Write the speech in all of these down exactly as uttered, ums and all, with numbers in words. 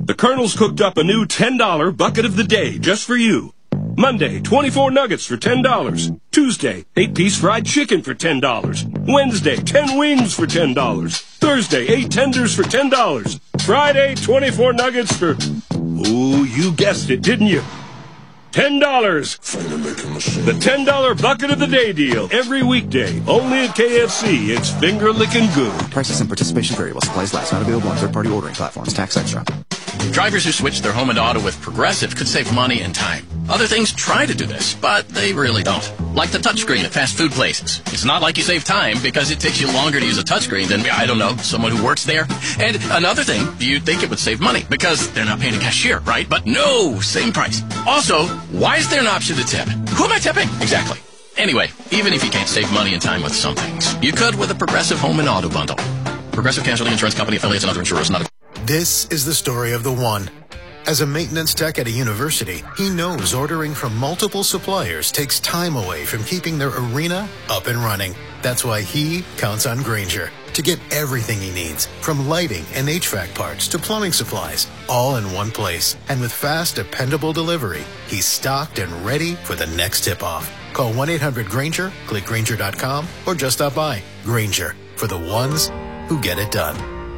the Colonel's cooked up a new ten dollar bucket of the day just for you. Monday, twenty-four nuggets for ten dollars. Tuesday, eight-piece fried chicken for ten dollars. Wednesday, ten wings for ten dollars. Thursday, eight tenders for ten dollars. Friday, twenty-four nuggets for... Oh, you guessed it, didn't you? ten dollars. The ten dollar bucket of the day deal. Every weekday. Only at K F C. It's finger-licking good. Prices and participation vary while supplies last. Not available on third-party ordering platforms. Tax extra. Drivers who switch their home and auto with Progressive could save money and time. Other things try to do this, but they really don't. Like the touchscreen at fast food places. It's not like you save time because it takes you longer to use a touchscreen than, I don't know, someone who works there. And another thing, you'd think it would save money because they're not paying a cashier, right? But no, same price. Also, why is there an option to tip? Who am I tipping? Exactly. Anyway, even if you can't save money and time with some things, you could with a Progressive home and auto bundle. Progressive Casualty Insurance Company, affiliates, and other insurers. Not a This is the story of the one. As a maintenance tech at a university, he knows ordering from multiple suppliers takes time away from keeping their arena up and running. That's why he counts on Grainger to get everything he needs, from lighting and H V A C parts to plumbing supplies, all in one place. And with fast, dependable delivery, he's stocked and ready for the next tip-off. Call one eight hundred Grainger, click Grainger dot com, or just stop by. Grainger, for the ones who get it done.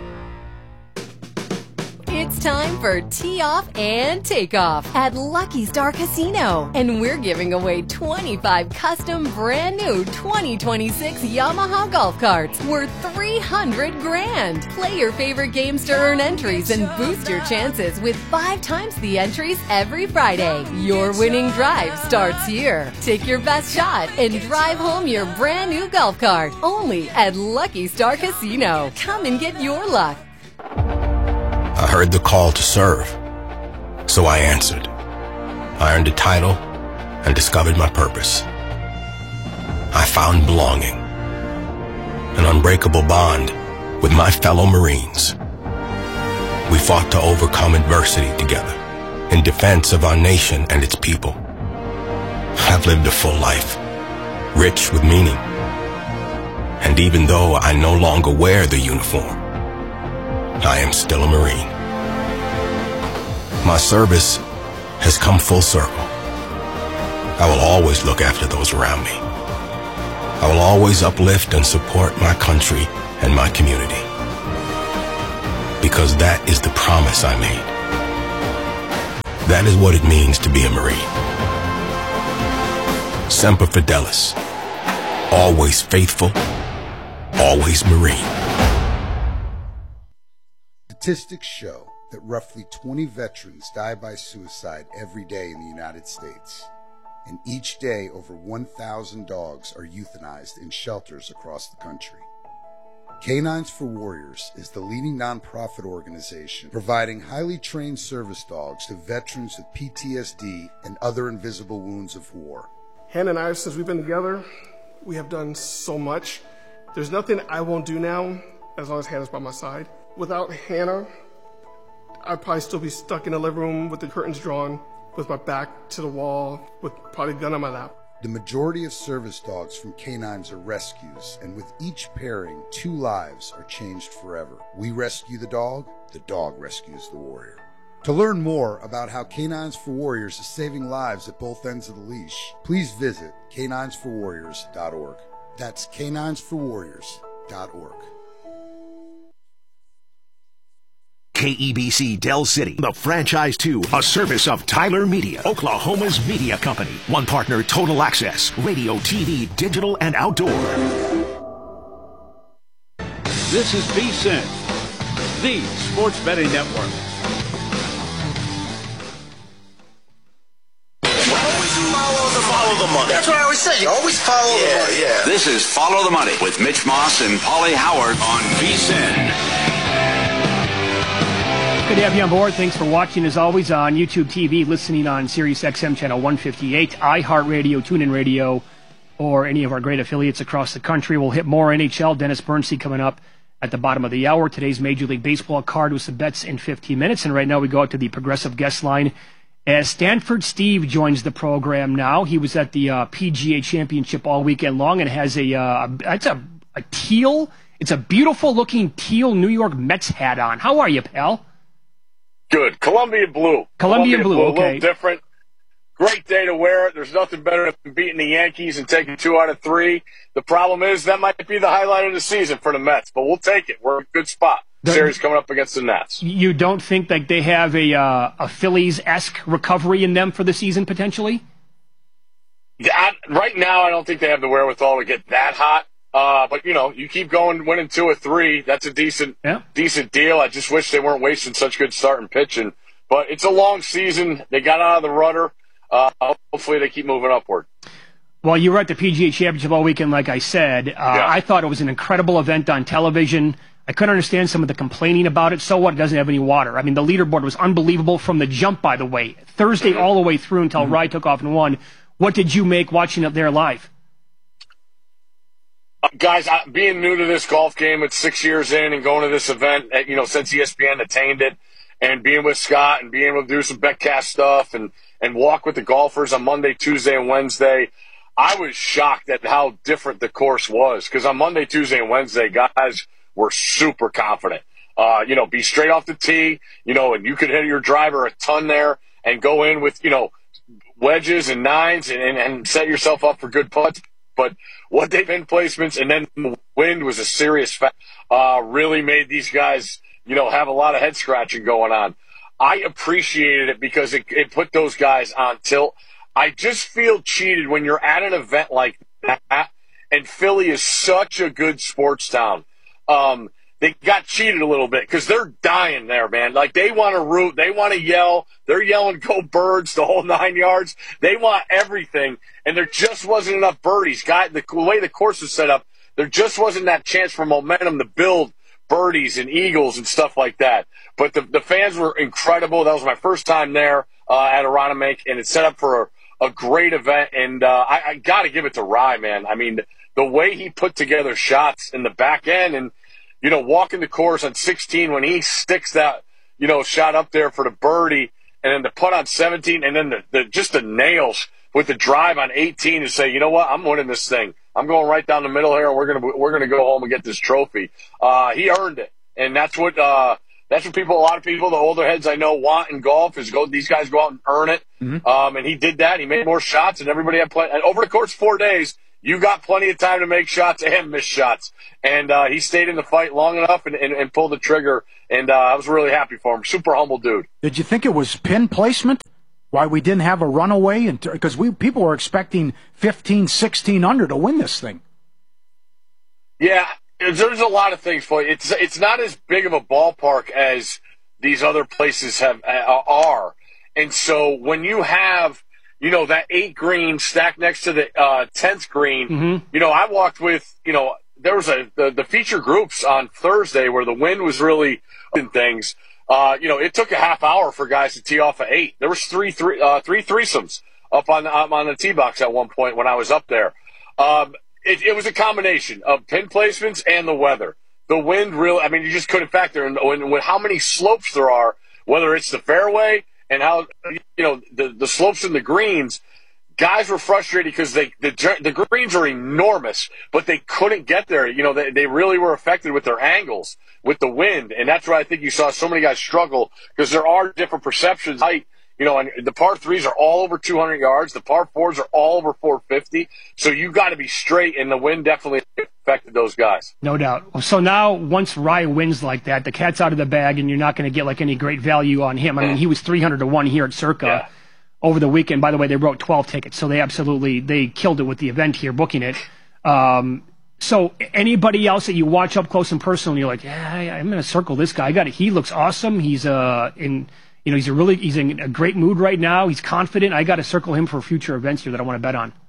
It's time for Tee Off and Takeoff at Lucky Star Casino. And we're giving away twenty-five custom brand new twenty twenty-six Yamaha golf carts worth three hundred grand. Play your favorite games to earn entries and boost your chances with five times the entries every Friday. Your winning drive starts here. Take your best shot and drive home your brand new golf cart. Only at Lucky Star Casino. Come and get your luck. I heard the call to serve, so I answered. I earned a title and discovered my purpose. I found belonging, an unbreakable bond with my fellow Marines. We fought to overcome adversity together in defense of our nation and its people. I've lived a full life, rich with meaning. And even though I no longer wear the uniform, I am still a Marine. My service has come full circle. I will always look after those around me. I will always uplift and support my country and my community. Because that is the promise I made. That is what it means to be a Marine. Semper Fidelis. Always faithful. Always Marine. Statistics show that roughly twenty veterans die by suicide every day in the United States. And each day, over one thousand dogs are euthanized in shelters across the country. Canines for Warriors is the leading nonprofit organization providing highly trained service dogs to veterans with P T S D and other invisible wounds of war. Hannah and I, since we've been together, we have done so much. There's nothing I won't do now as long as Hannah's by my side. Without Hannah, I'd probably still be stuck in the living room with the curtains drawn, with my back to the wall, with probably a gun on my lap. The majority of service dogs from canines are rescues, and with each pairing, two lives are changed forever. We rescue the dog, the dog rescues the warrior. To learn more about how Canines for Warriors is saving lives at both ends of the leash, please visit canines for warriors dot org. That's canines for warriors dot org. K E B C Del City, the franchise two, a service of Tyler Media, Oklahoma's media company. One partner, Total Access, radio, T V, digital, and outdoor. This is V S I N, the sports betting network. Follow the, follow the money. That's what I always say. You always follow yeah, the money. Yeah, yeah. This is Follow the Money with Mitch Moss and Paulie Howard on V S I N. Good to have you on board. Thanks for watching, as always, on YouTube T V, listening on Sirius X M Channel one fifty-eight, iHeartRadio, TuneIn Radio, or any of our great affiliates across the country. We'll hit more N H L. Dennis Bernstein coming up at the bottom of the hour. Today's Major League Baseball card with some bets in fifteen minutes. And right now we go out to the Progressive guest line as Stanford Steve joins the program now. He was at the uh, P G A Championship all weekend long and has a, uh, it's a, a teal, it's a beautiful-looking teal New York Mets hat on. How are you, pal? Good. Columbia blue. Columbia, Columbia blue, blue, okay. A little different. Great day to wear it. There's nothing better than beating the Yankees and taking two out of three. The problem is that might be the highlight of the season for the Mets, but we'll take it. We're in a good spot. The series coming up against the Nats. You don't think that they have a uh, a Phillies-esque recovery in them for the season potentially? That, right now, I don't think they have the wherewithal to get that hot. Uh, but, you know, you keep going, winning two or three. That's a decent yeah. decent deal. I just wish they weren't wasting such good starting pitching. But it's a long season. They got out of the rudder. Uh, hopefully they keep moving upward. Well, you were at the P G A Championship all weekend, like I said. Uh, yeah. I thought it was an incredible event on television. I couldn't understand some of the complaining about it. So what? It doesn't have any water. I mean, the leaderboard was unbelievable from the jump, by the way. Thursday all the way through until mm-hmm. Rye took off and won. What did you make watching it there live? Uh, guys, I, being new to this golf game, it's six years in and going to this event, you know, since E S P N attained it, and being with Scott and being able to do some Betcast stuff and, and walk with the golfers on Monday, Tuesday, and Wednesday, I was shocked at how different the course was. Because on Monday, Tuesday, and Wednesday, guys were super confident. Uh, you know, be straight off the tee, you know, and you could hit your driver a ton there and go in with, you know, wedges and nines and, and, and set yourself up for good putts. But what they've been placements and then the wind was a serious fact. Uh, really made these guys, you know, have a lot of head scratching going on. I appreciated it because it, it put those guys on tilt. I just feel cheated when you're at an event like that, and Philly is such a good sports town. Um, they got cheated a little bit because they're dying there, man. Like, they want to root. They want to yell. They're yelling, "Go Birds," the whole nine yards. They want everything, and there just wasn't enough birdies. Guy, the way the course was set up, there just wasn't that chance for momentum to build birdies and eagles and stuff like that. But the, the fans were incredible. That was my first time there uh, at Aronimink, and it's set up for a, a great event. And uh, I, I got to give it to Rye, man. I mean, the way he put together shots in the back end and, you know, walking the course on sixteen when he sticks that, you know, shot up there for the birdie, and then the putt on seventeen, and then the, the just the nails with the drive on eighteen to say, you know what, I'm winning this thing. I'm going right down the middle here, and we're gonna we're gonna go home and get this trophy. Uh, he earned it, and that's what uh, that's what people, a lot of people, the older heads I know, want in golf is go. These guys go out and earn it, mm-hmm. um, and he did that. He made more shots, and everybody had plenty. And over the course of four days, you got plenty of time to make shots and miss shots. And uh, he stayed in the fight long enough and, and, and pulled the trigger, and uh, I was really happy for him. Super humble dude. Did you think it was pin placement? Why we didn't have a runaway? Because we people were expecting fifteen, sixteen under to win this thing. Yeah, there's a lot of things for you. It's it's not as big of a ballpark as these other places have uh, are, and so when you have, you know, that eight green stacked next to the uh, tenth green, mm-hmm. you know, I walked with, you know, there was a the, the feature groups on Thursday where the wind was really in things. Uh, you know, it took a half hour for guys to tee off at eight. There was three three uh, three threesomes up on the, up on the tee box at one point when I was up there. Um, it, it was a combination of pin placements and the weather. The wind really, I mean, you just couldn't factor in when, when how many slopes there are, whether it's the fairway and how, you know, the, the slopes and the greens. Guys were frustrated because they the, the greens are enormous, but they couldn't get there. You know, they, they really were affected with their angles, with the wind, and that's why I think you saw so many guys struggle because there are different perceptions. Height, you know, and the par threes are all over two hundred yards. The par fours are all over four fifty. So you got to be straight, and the wind definitely affected those guys. No doubt. So now, once Rye wins like that, the cat's out of the bag, and you're not going to get like any great value on him. I mean, he was three hundred to one here at Circa. Yeah. Over the weekend. By the way, they wrote twelve tickets, so they absolutely they killed it with the event here, booking it. Um, so anybody else that you watch up close and personal, and you're like, yeah, I'm going to circle this guy. I got it. He looks awesome. He's uh in, you know, he's a really he's in a great mood right now. He's confident. I got to circle him for future events here that I want to bet on.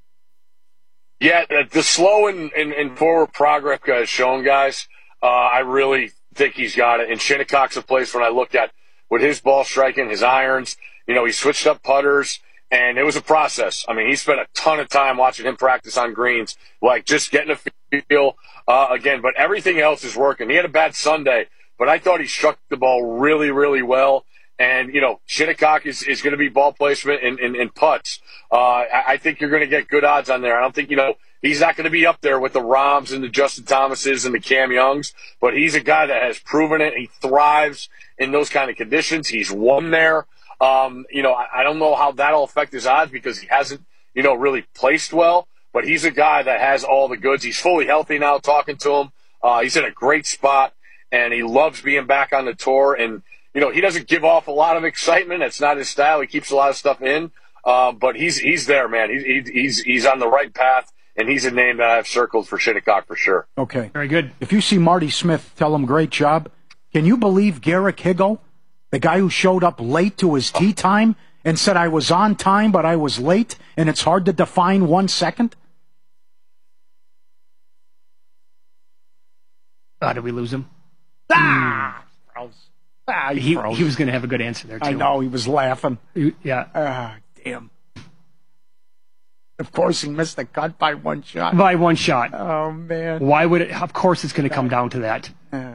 Yeah, the slow and, and, and forward progress has shown, guys. Uh, I really think he's got it. And Shinnecock's a place when I look at with his ball striking, his irons. You know, he switched up putters, and it was a process. I mean, he spent a ton of time watching him practice on greens, like just getting a feel uh, again. But everything else is working. He had a bad Sunday, but I thought he struck the ball really, really well. And, you know, Shinnecock is, is going to be ball placement and, and, and putts. Uh, I, I think you're going to get good odds on there. I don't think, you know, he's not going to be up there with the Rahms and the Justin Thomases and the Cam Youngs, but he's a guy that has proven it. He thrives in those kind of conditions. He's won there. Um, you know, I, I don't know how that'll affect his odds because he hasn't, you know, really placed well. But he's a guy that has all the goods. He's fully healthy now, talking to him. Uh, he's in a great spot, and he loves being back on the tour. And, you know, he doesn't give off a lot of excitement. It's not his style. He keeps a lot of stuff in. Uh, but he's he's there, man. He's, he's, he's on the right path, and he's a name that I've circled for Shinnecock for sure. Okay. Very good. If you see Marty Smith, tell him great job. Can you believe Garrick Higgle, the guy who showed up late to his tee time and said, I was on time, but I was late, and it's hard to define one second? Oh, did we lose him? Ah! Mm. ah he, he, he was going to have a good answer there, too. I know, he was laughing. He, yeah. Ah, damn. Of course, he missed the cut by one shot. By one shot. Oh, man. Why would it? Of course it's going to come down to that. Uh,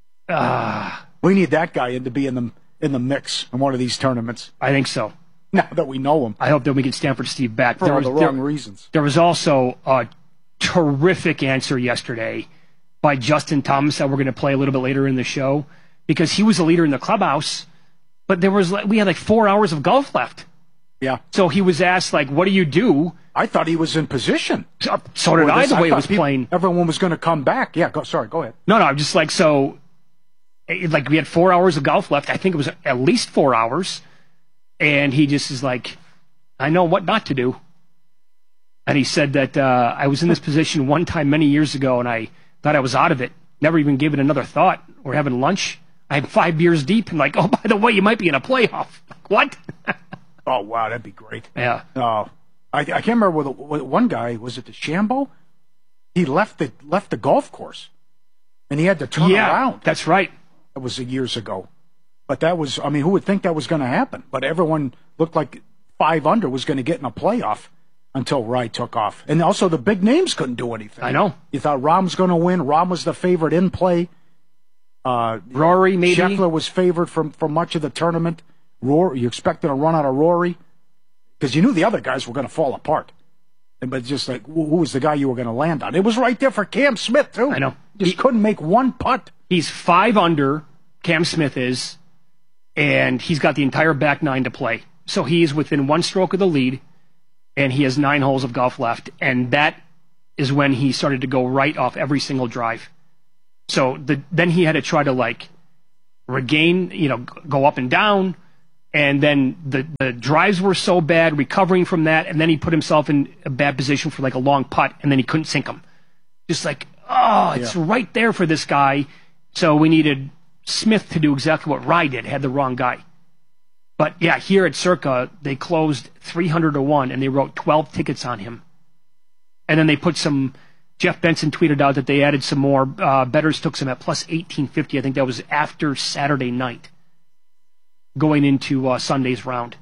uh, we need that guy in to be in the, in the mix in one of these tournaments. I think so. Now that we know him. I hope that we get Stanford Steve back. For there all was, the wrong there, reasons. There was also a terrific answer yesterday by Justin Thomas that we're going to play a little bit later in the show, because he was a leader in the clubhouse, but there was we had like four hours of golf left. Yeah. So he was asked, like, what do you do? I thought he was in position. So, so did I, the way it was playing. Everyone was going to come back. Yeah, go, sorry, go ahead. No, no, I'm just like, so, like, we had four hours of golf left. I think it was at least four hours. And he just is like, I know what not to do. And he said that uh, I was in this position one time many years ago, and I thought I was out of it. Never even gave it another thought. We're having lunch. I'm five beers deep, and like, oh, by the way, you might be in a playoff. Like, what? Oh, wow, that'd be great. Yeah. Oh, I, I can't remember with, with one guy, was it the Shambo? He left the left the golf course, and he had to turn yeah, around. That's right. That was years ago. But that was, I mean, who would think that was going to happen? But everyone looked like five under was going to get in a playoff until Rye took off. And also the big names couldn't do anything. I know. You thought Rahm's going to win. Rahm was the favorite in play. Uh, Rory, maybe. Scheffler was favored for, for much of the tournament. Rory, you expected a run out of Rory? Because you knew the other guys were going to fall apart. But just like, who was the guy you were going to land on? It was right there for Cam Smith, too. I know. Just he, couldn't make one putt. He's five under, Cam Smith is, and he's got the entire back nine to play. So he's within one stroke of the lead, and he has nine holes of golf left. And that is when he started to go right off every single drive. So the, then he had to try to, like, regain, you know, go up and down. And then the, the drives were so bad, recovering from that, and then he put himself in a bad position for like a long putt, and then he couldn't sink them. Just like, oh, it's yeah. right there for this guy. So we needed Smith to do exactly what Rye did, had the wrong guy. But yeah, here at Circa, they closed three hundred to one, and they wrote twelve tickets on him. And then they put some, Jeff Benson tweeted out that they added some more, uh, bettors took some at plus eighteen fifty. I think that was after Saturday night, going into uh, Sunday's round.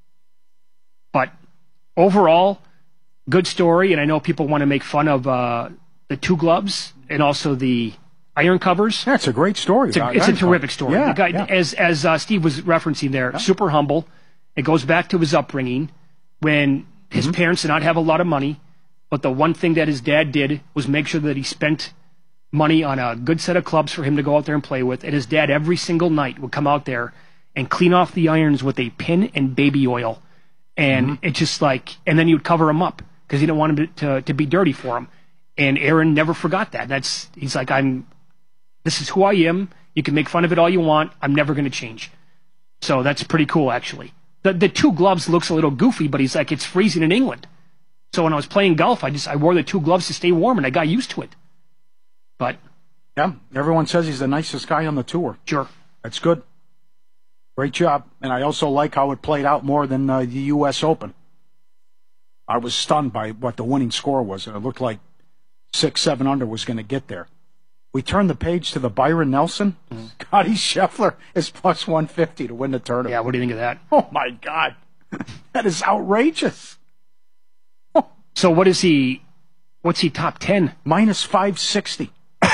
But overall, good story, and I know people want to make fun of uh, the two gloves and also the iron covers. That's a great story. It's a, it's a terrific story. Yeah, the guy, yeah. As, as uh, Steve was referencing there, yeah. super humble. It goes back to his upbringing when his mm-hmm. parents did not have a lot of money, but the one thing that his dad did was make sure that he spent money on a good set of clubs for him to go out there and play with. And his dad every single night would come out there and clean off the irons with a pin and baby oil. And mm-hmm. it's just like, and then he would cover them up because he didn't want him to, to, to be dirty for him. And Aaron never forgot that. That's, he's like, I'm, this is who I am. You can make fun of it all you want. I'm never going to change. So that's pretty cool, actually. The, the two gloves looks a little goofy, but he's like, it's freezing in England. So when I was playing golf, I just, I wore the two gloves to stay warm and I got used to it. But. Yeah, everyone says he's the nicest guy on the tour. Sure. That's good. Great job. And I also like how it played out more than uh, the U S Open. I was stunned by what the winning score was, and it looked like six, seven under was going to get there. We turned the page to the Byron Nelson. Mm-hmm. Scotty Scheffler is plus one fifty to win the tournament. Yeah, what do you think of that? Oh, my God. That is outrageous. Oh. So what is he, what's he top ten? Minus five sixty.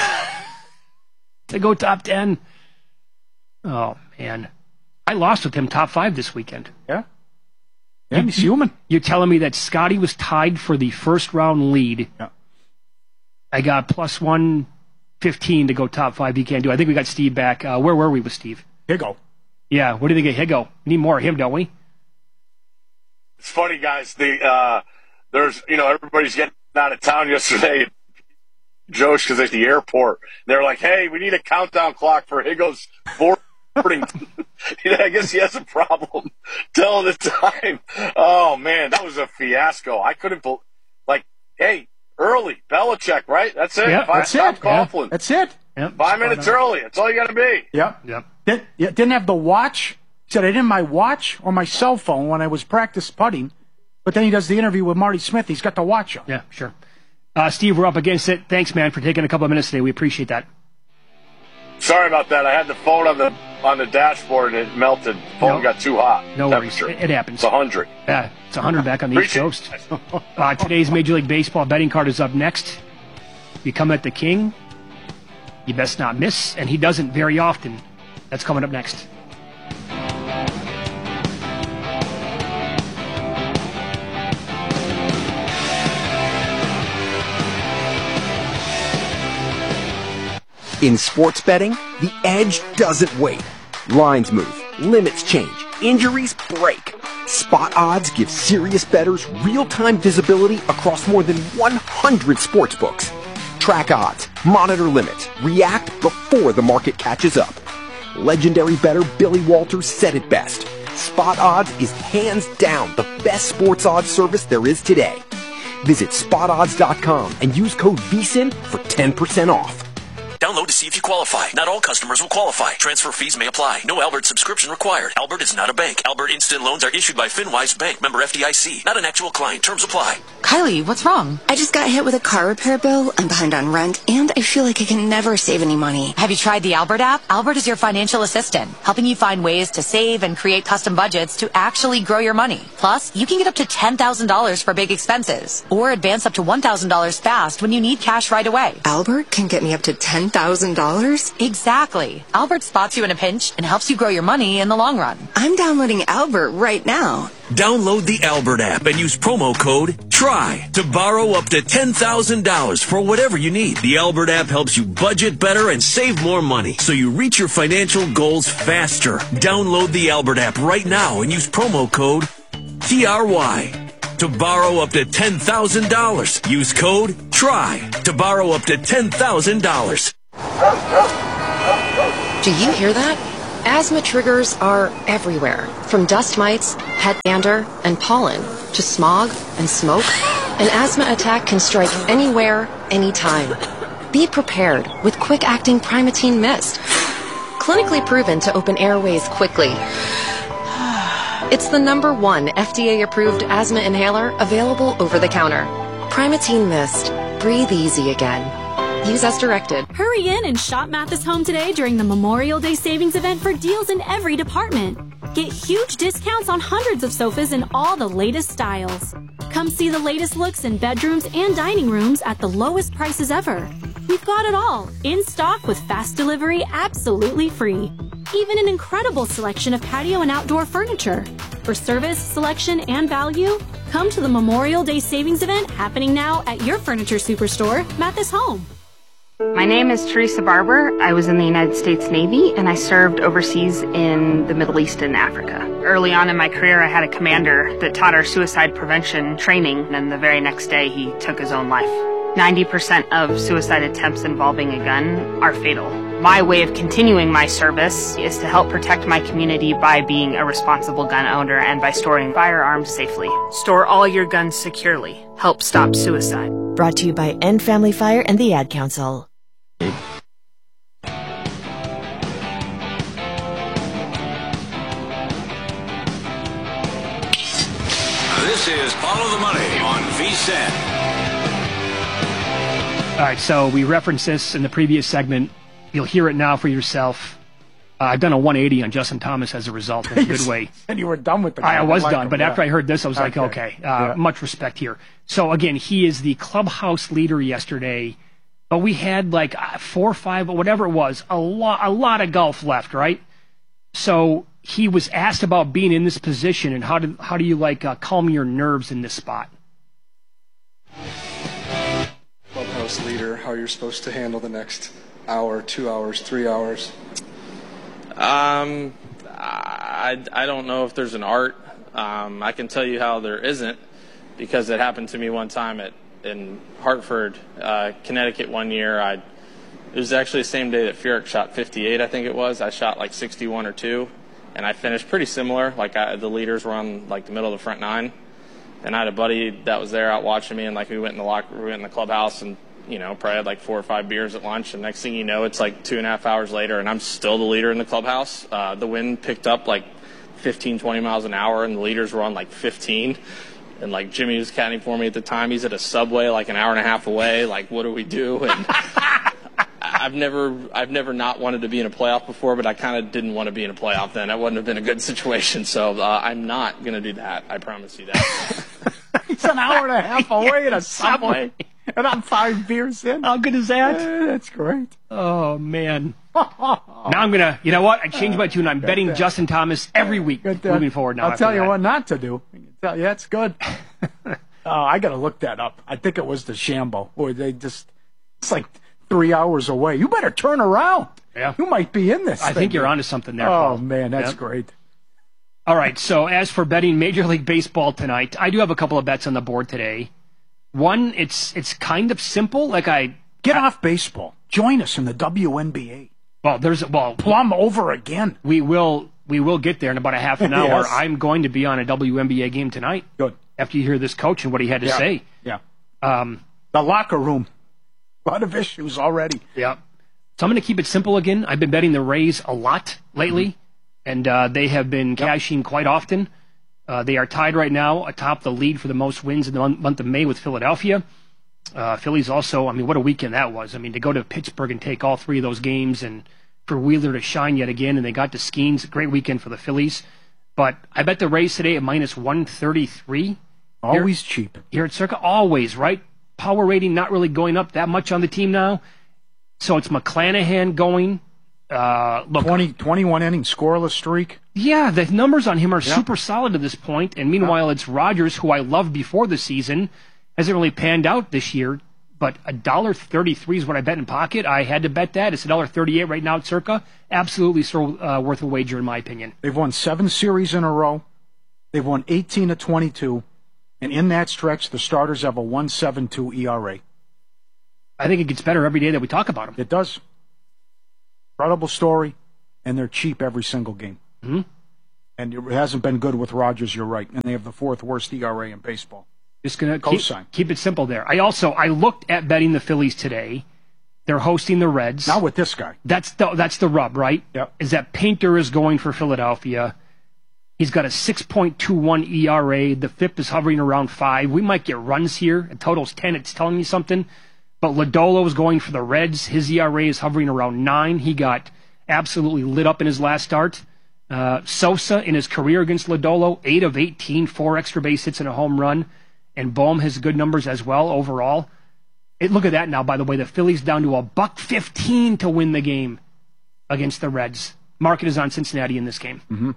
To go top ten. Oh, man. I lost with him top five this weekend. Yeah? Yeah, he's human. You're telling me that Scotty was tied for the first round lead. Yeah. I got plus one fifteen to go top five. He can't do. I think we got Steve back. Uh, where were we with Steve? Higo. Yeah, what do you think of Higo? We need more of him, don't we? It's funny, guys. The uh, there's you know everybody's getting out of town yesterday. Josh, because at the airport, they're like, "Hey, we need a countdown clock for Higo's boarding." You know, I guess he has a problem telling the time. Oh man, that was a fiasco. I couldn't believe. Like, hey, early Belichick, right? That's it. Yeah, Five, that's stop it. Coughlin. Yeah, that's it. Yep. Five minutes early. That's all you got to be. Yep. Yep. Did, yeah, didn't have the watch. He said I didn't have my watch or my cell phone when I was practice putting. But then he does the interview with Marty Smith. He's got the watch on. Yeah, sure. Uh, Steve, we're up against it. Thanks, man, for taking a couple of minutes today. We appreciate that. Sorry about that. I had the phone on the on the dashboard and it melted. The phone No. got too hot. No worries. It, it happens. It's a hundred. Yeah, it's one hundred back on the East Coast. Uh, today's Major League Baseball betting card is up next. You come at the king, you best not miss, and he doesn't very often. That's coming up next. In sports betting, the edge doesn't wait. Lines move, limits change, injuries break. Spot Odds gives serious bettors real-time visibility across more than one hundred sports books. Track odds, monitor limits, react before the market catches up. Legendary bettor Billy Walters said it best. Spot Odds is hands down the best sports odds service there is today. Visit spot odds dot com and use code V S I N for ten percent off. Download to see if you qualify. Not all customers will qualify. Transfer fees may apply. No Albert subscription required. Albert is not a bank. Albert Instant Loans are issued by FinWise Bank, member F D I C. Not an actual client. Terms apply. Kylie, what's wrong? I just got hit with a car repair bill. I'm behind on rent, and I feel like I can never save any money. Have you tried the Albert app? Albert is your financial assistant, helping you find ways to save and create custom budgets to actually grow your money. Plus, you can get up to ten thousand dollars for big expenses, or advance up to one thousand dollars fast when you need cash right away. Albert can get me up to ten thousand dollars? Exactly. Albert spots you in a pinch and helps you grow your money in the long run. I'm downloading Albert right now. Download the Albert app and use promo code TRY to borrow up to ten thousand dollars for whatever you need. The Albert app helps you budget better and save more money so you reach your financial goals faster. Download the Albert app right now and use promo code T R Y to borrow up to ten thousand dollars. Use code TRY to borrow up to ten thousand dollars. Do you hear that? Asthma triggers are everywhere, from dust mites, pet dander, and pollen, to smog and smoke. An asthma attack can strike anywhere, anytime. Be prepared with quick-acting Primatene Mist. Clinically proven to open airways quickly. It's the number one F D A-approved asthma inhaler available over the counter. Primatene Mist. Breathe easy again. Use as directed. Hurry in and shop Mathis Home today during the Memorial Day Savings event for deals in every department. Get huge discounts on hundreds of sofas in all the latest styles. Come see the latest looks in bedrooms and dining rooms at the lowest prices ever. We've got it all, in stock with fast delivery absolutely free. Even an incredible selection of patio and outdoor furniture. For service, selection, and value, come to the Memorial Day Savings event happening now at your furniture superstore, Mathis Home. My name is Teresa Barber. I was in the United States Navy and I served overseas in the Middle East and Africa. Early on in my career, I had a commander that taught our suicide prevention training, and the very next day he took his own life. ninety percent of suicide attempts involving a gun are fatal. My way of continuing my service is to help protect my community by being a responsible gun owner and by storing firearms safely. Store all your guns securely. Help stop suicide. Brought to you by End Family Fire and the Ad Council. This is Follow the Money on V S I N. All right, so we referenced this in the previous segment. You'll hear it now for yourself. Uh, I've done a one eighty on Justin Thomas as a result in a good way. And you were done with the guy. I was like done, him, but yeah. after I heard this, I was like, okay, uh, Yeah. much respect here. So again, he is the clubhouse leader yesterday, but we had like uh, four or five, or whatever it was, a lot, a lot of golf left, right? So he was asked about being in this position and how do how do you like uh, calm your nerves in this spot? Clubhouse leader, how you're supposed to handle the next hour, two hours, three hours. Um, I, I don't know if there's an art. Um, I can tell you how there isn't, because it happened to me one time at in Hartford, uh, Connecticut one year. I It was actually the same day that Furyk shot fifty-eight, I think it was. I shot like sixty-one or two, and I finished pretty similar. Like I, the leaders were on like the middle of the front nine, and I had a buddy that was there out watching me, and like we went in the locker, we went in the clubhouse, and you know, probably had like four or five beers at lunch, and next thing you know, it's like two and a half hours later, and I'm still the leader in the clubhouse. Uh, the wind picked up like fifteen, twenty miles an hour, and the leaders were on like fifteen. And like Jimmy was caddying for me at the time. He's at a Subway like an hour and a half away. Like, what do we do? And I've never, I've never not wanted to be in a playoff before, but I kind of didn't want to be in a playoff then. That wouldn't have been a good situation. So uh, I'm not going to do that. I promise you that. He's an hour and a half away at a Subway, and I'm five beers in. How good is that? Yeah, that's great. Oh, man. Now I'm going to, you know what? I changed my tune. I'm betting that. Justin Thomas every week moving forward now. I'll tell you that. what not to do. I can tell you, that's good. Oh, I got to look that up. I think it was the Shambo, or they just, it's like three hours away. You better turn around. Yeah. You might be in this I thing. think you're onto something there, Oh, Paul. man, that's Yep. great. All right, so as for betting Major League Baseball tonight, I do have a couple of bets on the board today. One, it's it's kind of simple. Like I Get I, off baseball. Join us in the W N B A. Well, there's well plumb over again. We will we will get there in about a half an hour. Yes. I'm going to be on a W N B A game tonight. Good. After you hear this coach and what he had to yeah. say. Yeah. Um, the locker room. A lot of issues already. Yeah. So I'm going to keep it simple again. I've been betting the Rays a lot lately, mm-hmm. and uh, they have been yep. cashing quite often. Uh, they are tied right now atop the lead for the most wins in the month of May with Philadelphia. Uh, Phillies also, I mean, what a weekend that was. I mean, to go to Pittsburgh and take all three of those games, and for Wheeler to shine yet again, and they got to Skeens. Great weekend for the Phillies. But I bet the Rays today at minus one thirty-three. Always here, cheap. Here at Circa, always, right? Power rating not really going up that much on the team now. So it's McClanahan going. Uh, look, twenty, twenty-one inning scoreless streak. Yeah, the numbers on him are yeah. super solid to this point. And meanwhile, yeah. it's Rogers, who I loved before the season, hasn't really panned out this year. But one dollar thirty-three is what I bet in pocket. I had to bet that. It's one dollar thirty-eight right now at Circa. Absolutely so, uh, worth a wager, in my opinion. They've won seven series in a row. They've won eighteen to twenty-two. And in that stretch, the starters have a one point seven two E R A. I think it gets better every day that we talk about them. It does. Incredible story, and they're cheap every single game. Mm-hmm. And it hasn't been good with Rogers, you're right. And they have the fourth worst E R A in baseball. Just going to keep, keep it simple there. I also, I looked at betting the Phillies today. They're hosting the Reds. Not with this guy. That's the, that's the rub, right? Yep. Is that Painter is going for Philadelphia. He's got a six point two one E R A. The F I P is hovering around five. We might get runs here. It totals ten. It's telling me something. But Lodolo is going for the Reds. His E R A is hovering around nine. He got absolutely lit up in his last start. Uh, Sosa, in his career against Lodolo, eight of eighteen, four extra base hits and a home run. And Bohm has good numbers as well overall. It, look at that now, by the way. The Phillies down to a buck fifteen to win the game against the Reds. Market is on Cincinnati in this game. Mm-hmm.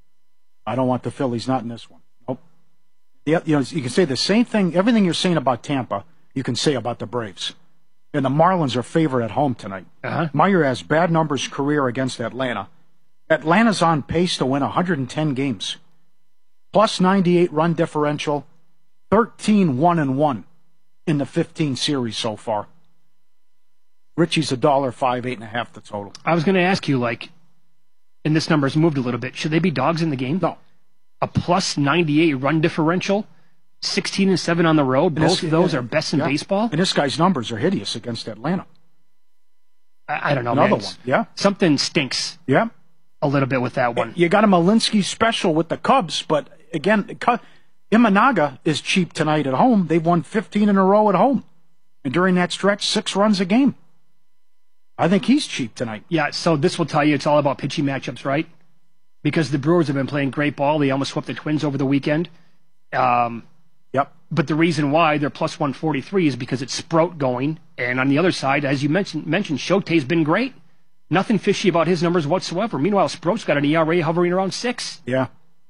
I don't want the Phillies, not in this one. Nope. Yeah, you know, you can say the same thing, everything you're saying about Tampa, you can say about the Braves. And the Marlins are favored at home tonight. Uh-huh. Meyer has bad numbers career against Atlanta. Atlanta's on pace to win one hundred ten games. Plus ninety-eight run differential, thirteen one and one in the fifteen series so far. Richie's a dollar five, eight and a half the total. I was going to ask you, like, and this number's moved a little bit. Should they be dogs in the game? No. A plus ninety-eight run differential, sixteen and seven on the road. Both this, of those yeah, are best in yeah. baseball. And this guy's numbers are hideous against Atlanta. I, I don't know. Another man. one. Yeah. Something stinks. Yeah. A little bit with that one. You got a Malinsky special with the Cubs, but again, Imanaga is cheap tonight at home. They've won fifteen in a row at home. And during that stretch, six runs a game. I think he's cheap tonight. Yeah, so this will tell you it's all about pitching matchups, right? Because the Brewers have been playing great ball. They almost swept the Twins over the weekend. Um, yep. But the reason why they're plus one forty-three is because it's Sprout going. And on the other side, as you mentioned, mentioned Shohei's been great. Nothing fishy about his numbers whatsoever. Meanwhile, Sprout's got an E R A hovering around six. Yeah.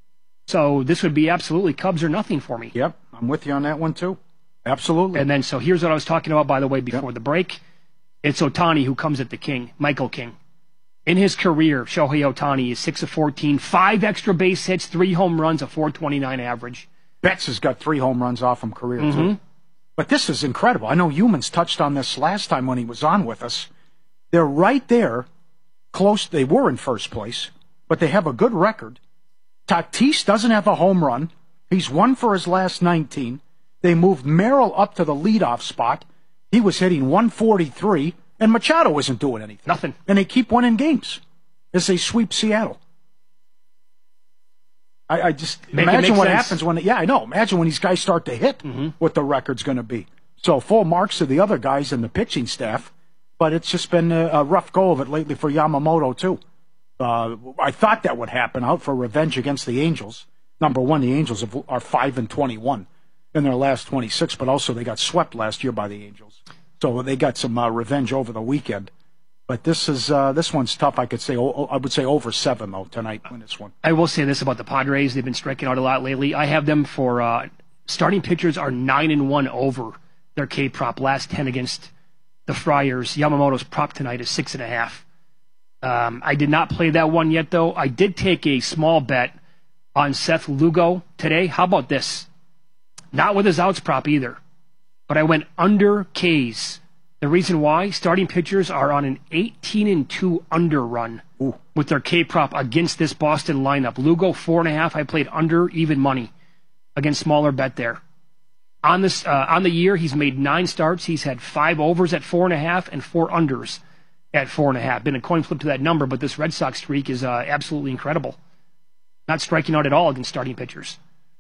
So this would be absolutely Cubs or nothing for me. Yep, I'm with you on that one too. Absolutely. And then, so here's what I was talking about, by the way, before yep. the break. It's Ohtani who comes at the king, Michael King. In his career, Shohei Ohtani is six of fourteen, five extra base hits, three home runs, a four twenty-nine average. Betts has got three home runs off him career, Mm-hmm. too. But this is incredible. I know Humans touched on this last time when he was on with us. They're right there, close. They were in first place, but they have a good record. Tatis doesn't have a home run. He's one for his last nineteen. They moved Merrill up to the leadoff spot. He was hitting one forty-three, and Machado isn't doing anything. Nothing. And they keep winning games as they sweep Seattle. I, I just Make it imagine make what sense. happens when, yeah, I know. Imagine when these guys start to hit, Mm-hmm. what the record's going to be. So full marks to the other guys in the pitching staff, but it's just been a, a rough go of it lately for Yamamoto too. Uh, I thought that would happen, out for revenge against the Angels. Number one, the Angels have, are five and twenty-one in their last twenty-six, but also they got swept last year by the Angels, so they got some uh, revenge over the weekend. But this is uh, this one's tough. I could say oh, I would say over seven though tonight in this one. I will say this about the Padres: they've been striking out a lot lately. I have them for uh, starting pitchers are nine and one over their K prop last ten against the Friars. Yamamoto's prop tonight is six and a half. Um, I did not play that one yet, though. I did take a small bet on Seth Lugo today. How about this? Not with his outs prop either, but I went under K's. The reason why, starting pitchers are on an eighteen and two under run Ooh. with their K prop against this Boston lineup. Lugo four and a half. I played under even money against smaller bet there. On this uh, on the year, he's made nine starts. He's had five overs at four and a half and four unders at four and a half. Been a coin flip to that number, but this Red Sox streak is uh, absolutely incredible. Not striking out at all against starting pitchers.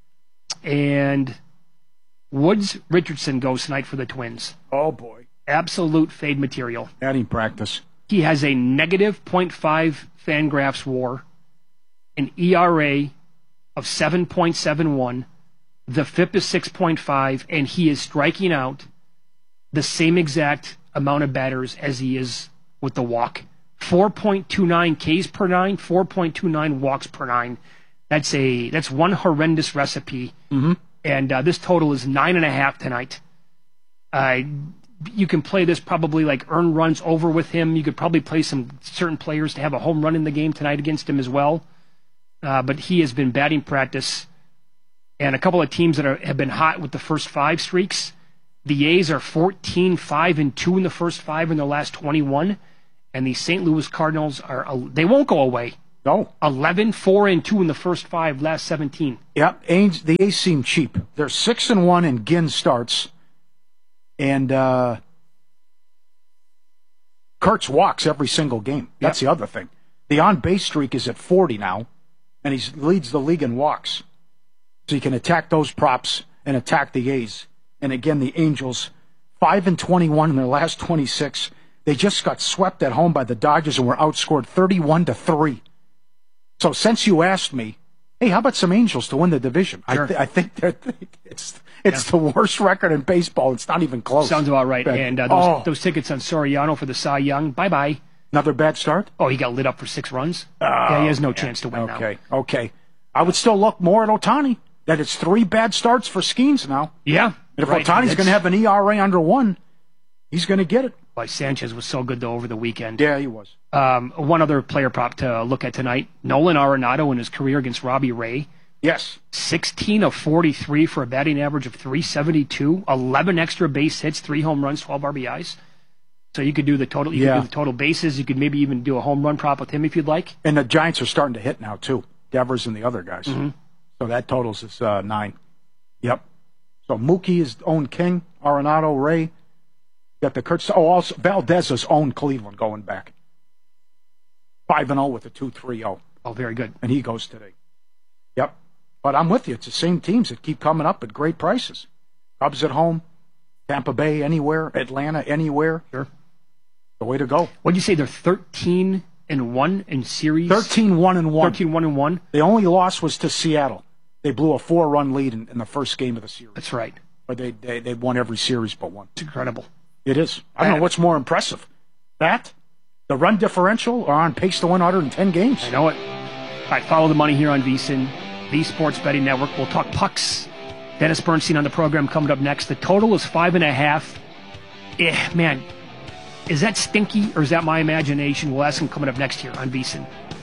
And Woods Richardson goes tonight for the Twins. Oh boy, absolute fade material. Batting practice. He has a negative point five Fangraphs WAR, an E R A of seven point seven one. The F I P is six point five, and he is striking out the same exact amount of batters as he is with the walk. four point two nine Ks per nine, four point two nine walks per nine. That's a that's one horrendous recipe. Mm-hmm. And uh, this total is nine and a half tonight. Uh, you can play this probably like earn runs over with him. You could probably play some certain players to have a home run in the game tonight against him as well. Uh, but he has been batting practice. And a couple of teams that are, have been hot with the first five streaks. The A's are fourteen, five, and two in the first five in their last twenty-one. And the Saint Louis Cardinals are, they won't go away. No. eleven, four, and two in the first five, last seventeen. Yep, A's, the A's seem cheap. They're six and one in Ginn starts. And uh, Kurtz walks every single game. That's yep. the other thing. The on-base streak is at forty now, and he leads the league in walks. So you can attack those props and attack the A's. And again, the Angels, five and twenty-one in their last twenty-six. They just got swept at home by the Dodgers and were outscored thirty-one to three. So since you asked me, hey, how about some Angels to win the division? Sure. I, th- I think that it's it's yeah. the worst record in baseball. It's not even close. Sounds about right. But, and uh, those, oh. those tickets on Soriano for the Cy Young, bye-bye. Another bad start? Oh, he got lit up for six runs. Oh, yeah, he has no man. chance to win okay. now. Okay, okay. I would still look more at Ohtani. That it's three bad starts for Skeens now. Yeah. And if right. Ohtani's going to have an E R A under one, he's going to get it. Why, Sanchez was so good, though, over the weekend. Yeah, he was. Um, one other player prop to look at tonight, Nolan Arenado in his career against Robbie Ray. Yes. sixteen of forty-three for a batting average of three seventy-two, eleven extra base hits, three home runs, twelve R B Is. So you could do the total. You yeah. could do the total bases. You could maybe even do a home run prop with him if you'd like. And the Giants are starting to hit now too. Devers and the other guys. Mm-hmm. So that totals is uh, nine. Yep. So Mookie is own king. Arenado, Ray. Got the Kurtz. Oh, also Valdez has owned Cleveland going back. Five and zero with a two three zero. Oh, very good. And he goes today. Yep. But I'm with you. It's the same teams that keep coming up at great prices. Cubs at home, Tampa Bay anywhere, Atlanta anywhere. Sure. The way to go. What'd you say? They're thirteen and one in series. Thirteen one and one. Thirteen one and one. The only loss was to Seattle. They blew a four-run lead in, in the first game of the series. That's right. But they they they won every series but one. It's incredible. It is. I don't know what's more impressive. That, the run differential, are on pace to win one hundred ten games. I know it. All right, follow the money here on VSiN, the Sports Betting Network. We'll talk pucks. Dennis Bernstein on the program coming up next. The total is five and a half. Eh, man, Is that stinky, or is that my imagination? We'll ask him coming up next year on VSiN.